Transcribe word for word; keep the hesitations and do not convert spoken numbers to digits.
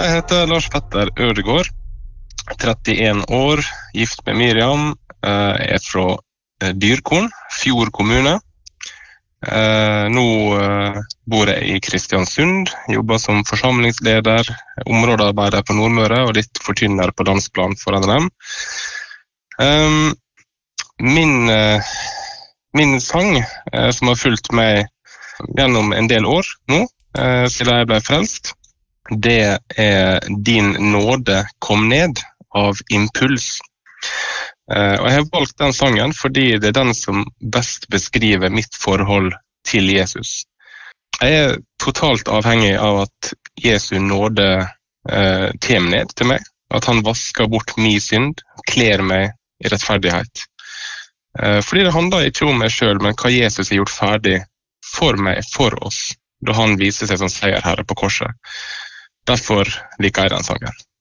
jeg heter Lars Petter Ødegård, trettien år, gift med Miriam, jeg er fra Dyrkorn, Fjord kommune. Nå bor jeg i Kristiansund, jobber som forsamlingsleder, områdearbeider på Nordmøre og litt forkynner på landsplan for N R M. Min, min sang, som har fulgt meg gjennom en del år nå, siden jeg ble frelst, det er Din nåde kom ned av Impuls. Og jeg har valgt den sangen fordi det er den som best beskriver mitt forhold til Jesus. Jeg er totalt avhengig av at Jesu nåde eh, kommer ned til meg, at han vasker bort min synd, kler meg i rettferdighet. Eh, fordi det handler ikke om meg selv, men hva Jesus har gjort ferdig for meg, for oss, da han viser seg som seierherre på korset. Derfor liker jeg den sangen.